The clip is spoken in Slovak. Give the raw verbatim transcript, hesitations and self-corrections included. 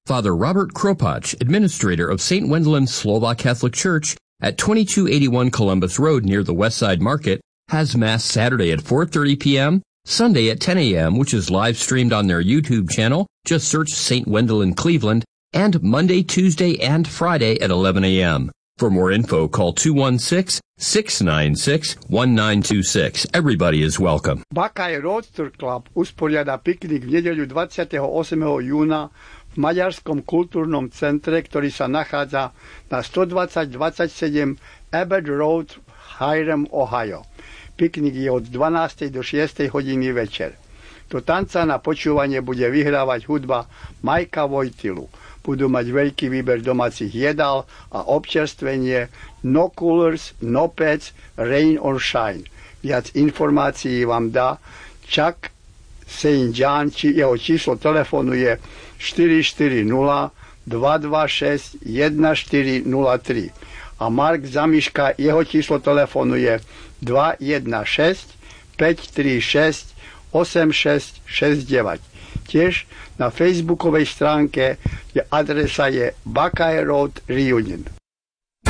Father Robert Kropach, administrator of Saint Wendelin Slovak Catholic Church at twenty-two eighty-one Columbus Road near the Westside Market, has Mass Saturday at four thirty p.m., Sunday at ten a.m., which is live streamed on their YouTube channel. Just search Saint Wendelin Cleveland, and Monday, Tuesday, and Friday at eleven a.m. For more info, call two one six, six nine six, one nine two six. Everybody is welcome. Bakaj Roadster Club usporiada piknik v nedeľu dvadsiateho ôsmeho júna v Maďarskom kultúrnom centre, ktorý sa nachádza na sto dvadsať dvadsaťsedem Abbott Road v Hiram, Ohio. Piknik je od dvanástej do šiestej hodiny večer. Do tanca na počúvanie bude vyhrávať hudba Majka Vojtilu. Budú mať veľký výber domácich jedál a občerstvenie, no coolers, no pets, rain or shine. Viac informácií vám dá Chuck Saint John, či jeho číslo telefónu je štyri štyri nula, dva dva šesť, jeden štyri nula tri. A Mark Zamiška, jeho číslo telefónu je dva jeden šesť, päť tri šesť, osem šesť šesť deväť. Tiež na facebookovej stránke je adresa je Bakaj Road Reunion.